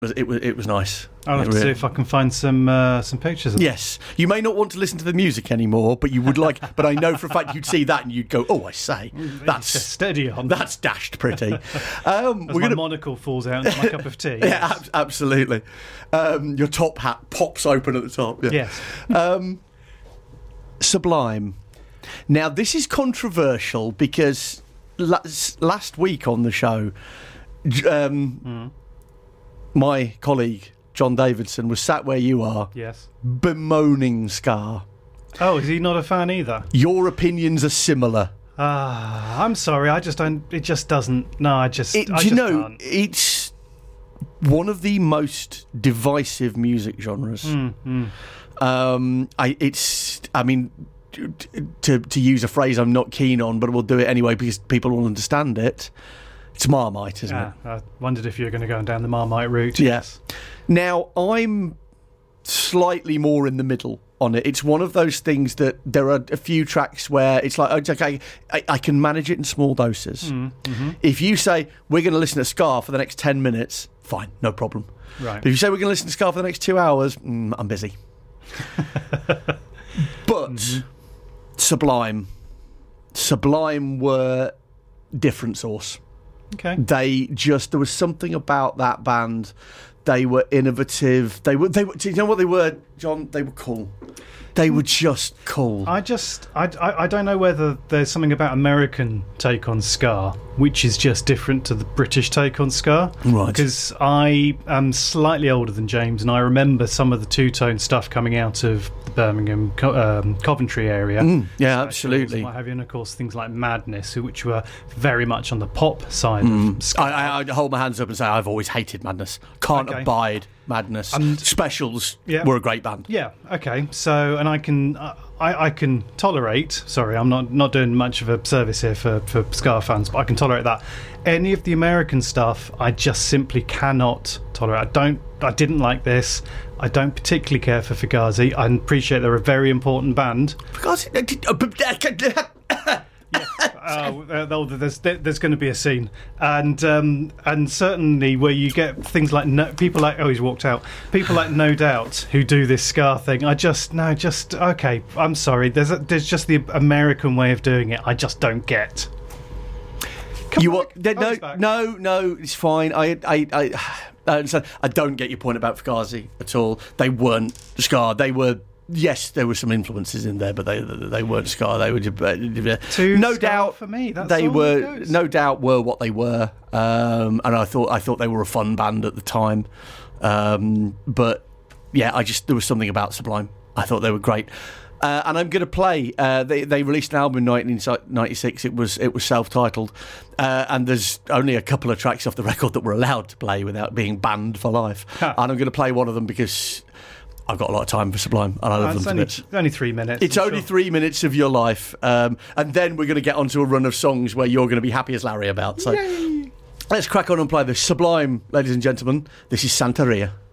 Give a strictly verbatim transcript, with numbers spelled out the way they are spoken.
it was it was nice. I'll have it to really, see if I can find some uh, some pictures of Yes, you may not want to listen to the music anymore, but you would like. But I know for a fact you'd see that and you'd go, "Oh, I say, that's Just steady on. that's dashed pretty." Um, As we're my gonna, monocle falls out into my cup of tea. yeah, Yes. ab- absolutely. Um, your top hat pops open at the top. Yeah. Yes. Um, Sublime. Now, this is controversial because last, last week on the show, j- um, Mm. my colleague John Davidson was sat where you are, Yes. bemoaning Scar. Oh, is he not a fan either? Your opinions are similar. Ah, I'm sorry. I just don't. It just doesn't. No, I just. It, I do you just know, can't. it's one of the most divisive music genres. Mm, mm. Um, I, it's, I mean, to to use a phrase I'm not keen on, but we'll do it anyway because people will understand it. It's Marmite, isn't Ah, it? I wondered if you were going to go down the Marmite route. Yes. Now, I'm slightly more in the middle on it. It's one of those things that there are a few tracks where it's like, okay, I, I can manage it in small doses. Mm, mm-hmm. If you say, we're going to listen to Scar for the next ten minutes, fine, no problem. Right. But if you say, we're going to listen to Scar for the next two hours, mm, I'm busy. But Mm-hmm. Sublime. Sublime were different sauce. Okay. They just, there was something about that band. They were innovative. They were, they were, do you know what they were, John? They were cool. They were just cool. I just, I, I, I don't know whether there's something about American take on ska, which is just different to the British take on ska. Right. Because I am slightly older than James, and I remember some of the two-tone stuff coming out of the Birmingham, Co- um, Coventry area. Mm, yeah, Specials absolutely. and what have you, and of course things like Madness, which were very much on the pop side Mm. of ska. I, I, I hold my hands up and say I've always hated Madness. Can't Okay. abide Madness. And- Specials Yeah. were a great band. Yeah. Okay. So, and I can, uh, I, I can tolerate. Sorry, I'm not not doing much of a service here for for ska fans, but I can tolerate that. Any of the American stuff, I just simply cannot tolerate. I don't. I didn't like this. I don't particularly care for Fugazi. I appreciate they're a very important band. Because Uh, uh, there's there's going to be a scene, and um, and certainly where you get things like no, people like oh he's walked out. People like No Doubt who do this ska thing. I just no, just okay. I'm sorry. There's a, there's just the American way of doing it. I just don't get. Come you back. want Oh, no he's back. no no it's fine. I I I I, understand. I don't get your point about Fugazi at all. They weren't ska. They were. Yes, there were some influences in there, but they they weren't ska. They were uh, Too no ska doubt for me. That's they all were that goes. no doubt were what they were, um, and I thought I thought they were a fun band at the time. Um, but yeah, I just there was something about Sublime. I thought they were great. Uh, and I'm going to play. Uh, they they released an album in nineteen ninety-six. It was it was self-titled, uh, and there's only a couple of tracks off the record that were allowed to play without being banned for life. Huh. And I'm going to play one of them because I've got a lot of time for Sublime, and I love Uh, it's them to only, bits. only three minutes. It's I'm only sure. three minutes of your life, um, and then we're going to get onto a run of songs where you're going to be happy as Larry about. So Yay. let's crack on and play this. Sublime, ladies and gentlemen. This is Santeria.